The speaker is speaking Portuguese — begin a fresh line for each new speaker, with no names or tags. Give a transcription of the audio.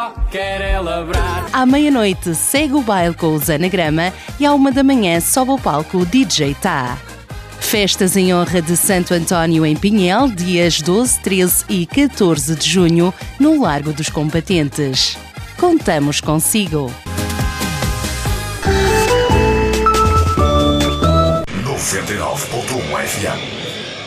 À meia-noite segue o baile com os Anagrama e à 1 da manhã sobe ao palco o DJ Tá. Festas em honra de Santo António em Pinhel, dias 12, 13 e 14 de junho, no Largo dos Combatentes. Contamos consigo.
99.1 FM.